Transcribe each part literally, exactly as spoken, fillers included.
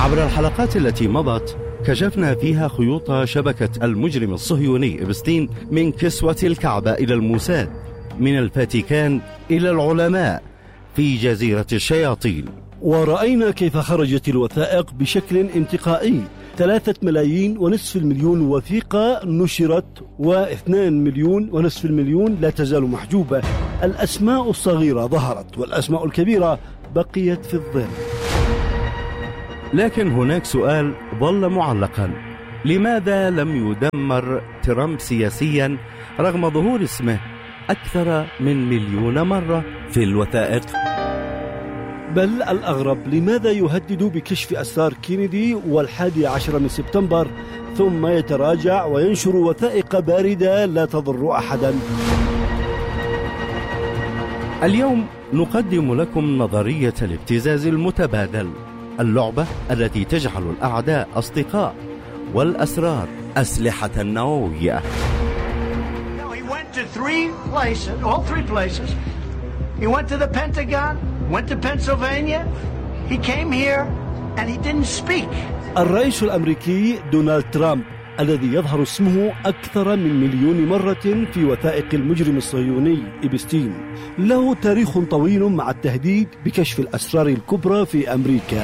عبر الحلقات التي مضت كشفنا فيها خيوط شبكة المجرم الصهيوني إبستين، من كسوة الكعبة إلى الموساد، من الفاتيكان إلى العلماء في جزيرة الشياطين. ورأينا كيف خرجت الوثائق بشكل انتقائي. ثلاثة ملايين ونصف المليون وثيقة نشرت، واثنان مليون ونصف المليون لا تزال محجوبة. الأسماء الصغيرة ظهرت والأسماء الكبيرة بقيت في الظل. لكن هناك سؤال ظل معلقا: لماذا لم يدمر ترامب سياسيا رغم ظهور اسمه أكثر من مليون مرة في الوثائق؟ بل الأغرب، لماذا يهدد بكشف أسرار كينيدي والحادي عشر من سبتمبر ثم يتراجع وينشر وثائق باردة لا تضر أحدا؟ اليوم نقدم لكم نظرية الابتزاز المتبادل، اللعبة التي تجعل الأعداء أصدقاء والأسرار أسلحة نووية. He went to three places, all three places. He went to the Pentagon, went to Pennsylvania. He came here and he didn't speak. الرئيس الأمريكي دونالد ترامب الذي يظهر اسمه أكثر من مليون مرة في وثائق المجرم الصهيوني إبستين له تاريخ طويل مع التهديد بكشف الأسرار الكبرى في أمريكا.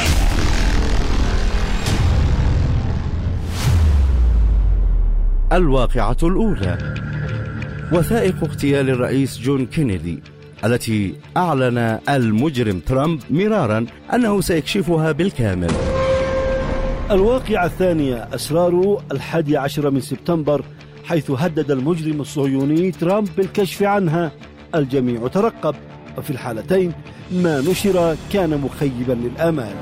الواقعة الأولى: وثائق اغتيال الرئيس جون كينيدي، التي أعلن المجرم ترامب مرارا أنه سيكشفها بالكامل. الواقعة الثانية: أسرار الحادي عشر من سبتمبر، حيث هدد المجرم الصهيوني ترامب بالكشف عنها. الجميع ترقب، وفي الحالتين ما نشر كان مخيبا للآمال.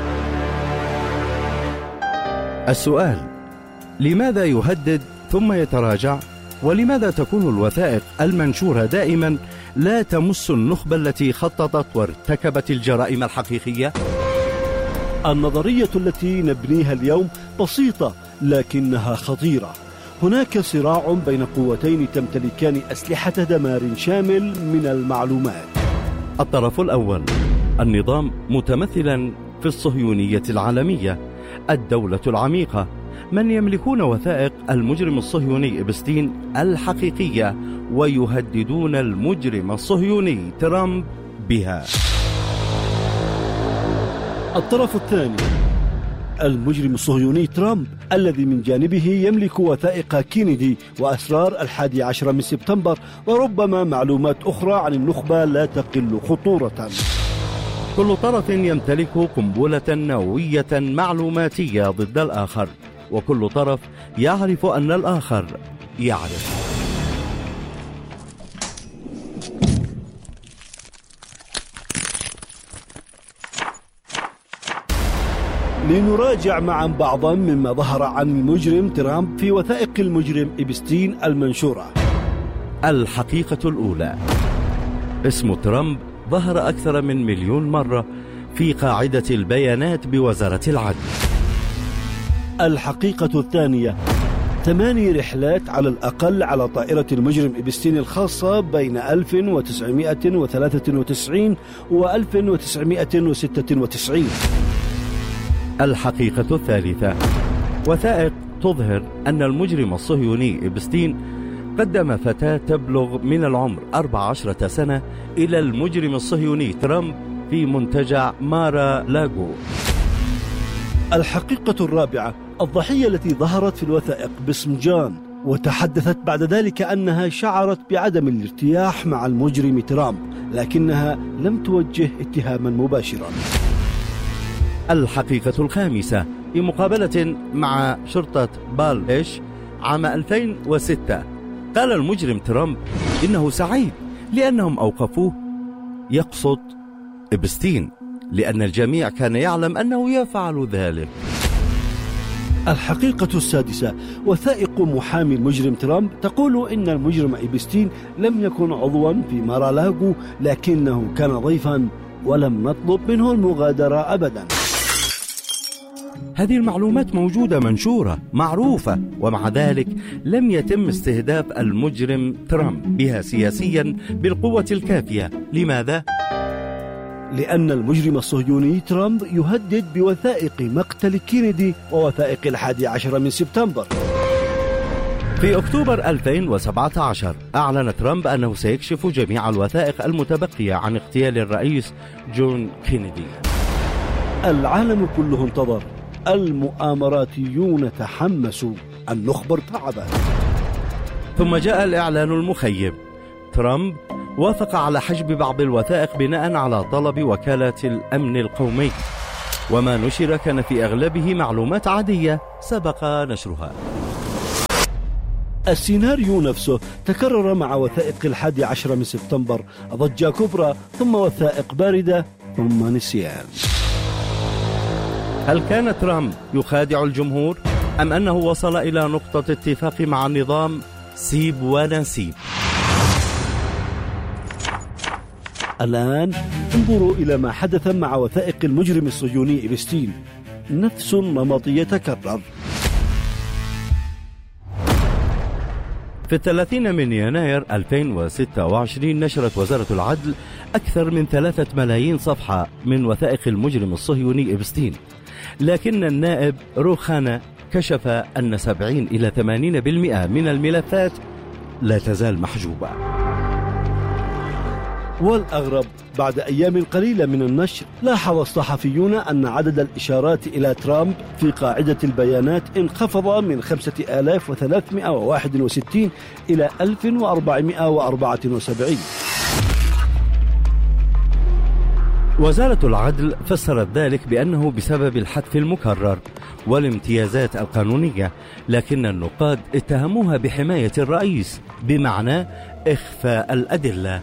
السؤال: لماذا يهدد ثم يتراجع؟ ولماذا تكون الوثائق المنشورة دائما لا تمس النخبة التي خططت وارتكبت الجرائم الحقيقية؟ النظرية التي نبنيها اليوم بسيطة لكنها خطيرة. هناك صراع بين قوتين تمتلكان أسلحة دمار شامل من المعلومات. الطرف الأول: النظام متمثلا في الصهيونية العالمية، الدولة العميقة، من يملكون وثائق المجرم الصهيوني إبستين الحقيقية ويهددون المجرم الصهيوني ترامب بها. الطرف الثاني: المجرم الصهيوني ترامب، الذي من جانبه يملك وثائق كينيدي وأسرار الحادي عشر من سبتمبر، وربما معلومات أخرى عن النخبة لا تقل خطورة. كل طرف يمتلك قنبلة نووية معلوماتية ضد الآخر، وكل طرف يعرف أن الآخر يعرف. لنراجع معا بعضا مما ظهر عن المجرم ترامب في وثائق المجرم إبستين المنشورة. الحقيقة الأولى: اسم ترامب ظهر أكثر من مليون مرة في قاعدة البيانات بوزارة العدل. الحقيقة الثانية: ثماني رحلات على الأقل على طائرة المجرم إبستين الخاصة بين ألف وتسعمائة وثلاثة وتسعين و ألف وتسعمائة وستة وتسعين. الحقيقة الثالثة: وثائق تظهر أن المجرم الصهيوني إبستين قدم فتاة تبلغ من العمر أربع عشرة سنة إلى المجرم الصهيوني ترامب في منتجع مارا لاغو. الحقيقة الرابعة: الضحية التي ظهرت في الوثائق باسم جان، وتحدثت بعد ذلك أنها شعرت بعدم الارتياح مع المجرم ترامب، لكنها لم توجه اتهاما مباشرا. الحقيقة الخامسة: في مقابلة مع شرطة بال إيش عام ألفين وستة، قال المجرم ترامب إنه سعيد لأنهم أوقفوه، يقصد إبستين، لأن الجميع كان يعلم أنه يفعل ذلك. الحقيقة السادسة: وثائق محامي المجرم ترامب تقول إن المجرم إبستين لم يكن عضوا في مارا لاغو، لكنه كان ضيفا ولم نطلب منه المغادرة أبدا. هذه المعلومات موجودة، منشورة، معروفة، ومع ذلك لم يتم استهداف المجرم ترامب بها سياسيا بالقوة الكافية. لماذا؟ لأن المجرم الصهيوني ترامب يهدد بوثائق مقتل كينيدي ووثائق الحادي عشر من سبتمبر. في أكتوبر ألفين وسبعة عشر أعلن ترامب أنه سيكشف جميع الوثائق المتبقية عن اغتيال الرئيس جون كينيدي. العالم كله انتظر، المؤامراتيون تحمسوا، النخبة ارتعبت. ثم جاء الإعلان المخيب، ترامب وافق على حجب بعض الوثائق بناء على طلب وكالة الأمن القومي، وما نشر كان في أغلبه معلومات عادية سبق نشرها. السيناريو نفسه تكرر مع وثائق الحادي عشر من سبتمبر، ضجة كبرى ثم وثائق باردة ثم نسيان. هل كان ترامب يخادع الجمهور أم أنه وصل إلى نقطة اتفاق مع النظام سيب ونسيب؟ الآن انظروا إلى ما حدث مع وثائق المجرم الصهيوني إبستين، نفس النمط يتكرر. في الثلاثين من يناير ألفين وستة وعشرين نشرت وزارة العدل أكثر من ثلاثة ملايين صفحة من وثائق المجرم الصهيوني إبستين، لكن النائب روخانا كشف أن سبعين إلى ثمانين بالمئة من الملفات لا تزال محجوبة. والأغرب بعد أيام قليلة من النشر لاحظ الصحفيون أن عدد الإشارات إلى ترامب في قاعدة البيانات انخفض من خمسة آلاف وثلاثمئة وواحد وستين إلى ألف وأربعمئة وأربعة وسبعين. وزارة العدل فسرت ذلك بأنه بسبب الحذف المكرر والامتيازات القانونية، لكن النقاد اتهموها بحماية الرئيس بمعنى إخفاء الأدلة.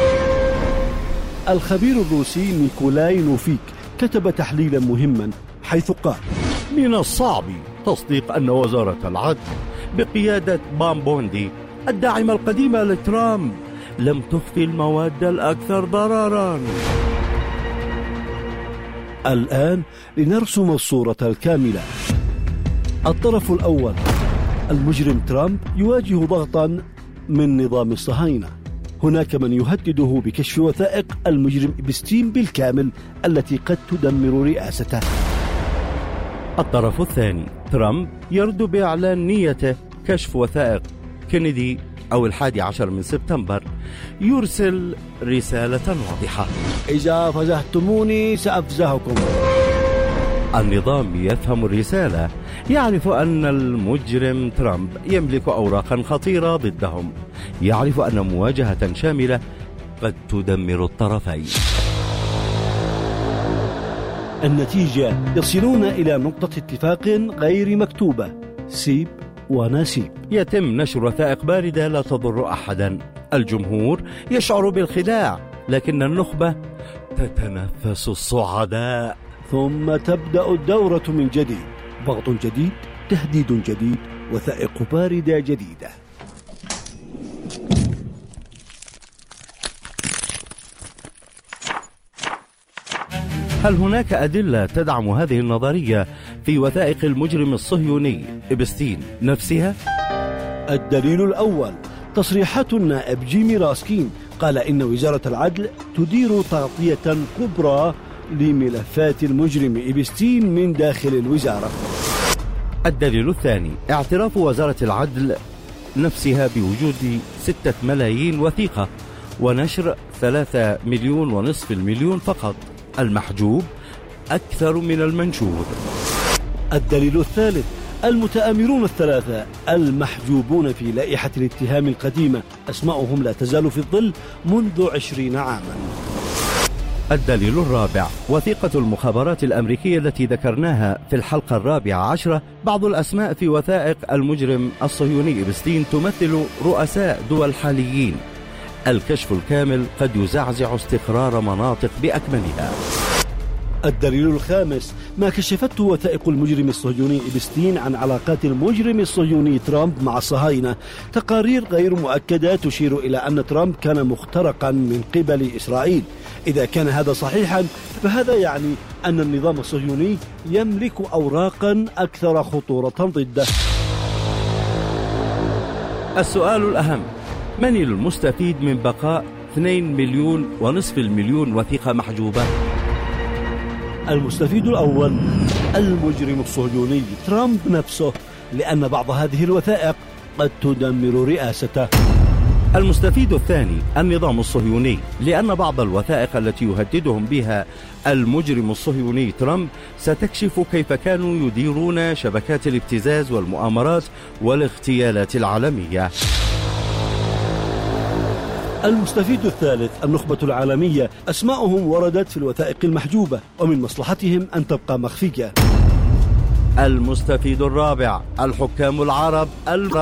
الخبير الروسي نيكولاي نوفيك كتب تحليلا مهما حيث قال: من الصعب تصديق أن وزارة العدل بقيادة بامبوندي الداعمة القديمة لترامب لم تخفي المواد الأكثر ضرراً. الآن لنرسم الصورة الكاملة. الطرف الأول، المجرم ترامب يواجه ضغطا من نظام الصهاينة. هناك من يهدده بكشف وثائق المجرم إبستين بالكامل التي قد تدمر رئاسته. الطرف الثاني، ترامب يرد بإعلان نيته كشف وثائق كينيدي أو الحادي عشر من سبتمبر، يرسل رسالة واضحة: إذا فزهتموني سأفزهكم. النظام يفهم الرسالة، يعرف أن المجرم ترامب يملك أوراقا خطيرة ضدهم، يعرف أن مواجهة شاملة قد تدمر الطرفين. النتيجة يصلون إلى نقطة اتفاق غير مكتوبة، سيب ونسيب. يتم نشر وثائق باردة لا تضر أحدا، الجمهور يشعر بالخداع، لكن النخبة تتنفس الصعداء. ثم تبدأ الدورة من جديد، ضغط جديد، تهديد جديد، وثائق باردة جديدة. هل هناك أدلة تدعم هذه النظرية في وثائق المجرم الصهيوني إبستين نفسها؟ الدليل الأول، تصريحات النائب جيمي راسكين، قال إن وزارة العدل تدير تغطية كبرى لملفات المجرم إبستين من داخل الوزارة. الدليل الثاني، اعتراف وزارة العدل نفسها بوجود ستة ملايين وثيقة ونشر ثلاثة مليون ونصف المليون فقط، المحجوب أكثر من المنشور. الدليل الثالث، المتآمرون الثلاثة المحجوبون في لائحة الاتهام القديمة، أسماؤهم لا تزال في الظل منذ عشرين عاما. الدليل الرابع، وثيقة المخابرات الأمريكية التي ذكرناها في الحلقة الرابعة عشرة. بعض الأسماء في وثائق المجرم الصهيوني إبستين تمثل رؤساء دول حاليين. الكشف الكامل قد يزعزع استقرار مناطق بأكملها. الدليل الخامس، ما كشفته وثائق المجرم الصهيوني إبستين عن علاقات المجرم الصهيوني ترامب مع الصهاينة. تقارير غير مؤكدة تشير إلى أن ترامب كان مخترقا من قبل إسرائيل. إذا كان هذا صحيحا فهذا يعني أن النظام الصهيوني يملك أوراقا أكثر خطورة ضده. السؤال الأهم، من المستفيد من بقاء اثنين مليون ونصف المليون وثيقة محجوبة؟ المستفيد الأول المجرم الصهيوني ترامب نفسه، لأن بعض هذه الوثائق قد تدمر رئاسته. المستفيد الثاني النظام الصهيوني، لأن بعض الوثائق التي يهددهم بها المجرم الصهيوني ترامب ستكشف كيف كانوا يديرون شبكات الابتزاز والمؤامرات والاغتيالات العالمية. المستفيد الثالث النخبة العالمية، أسماؤهم وردت في الوثائق المحجوبة ومن مصلحتهم أن تبقى مخفية. المستفيد الرابع الحكام العرب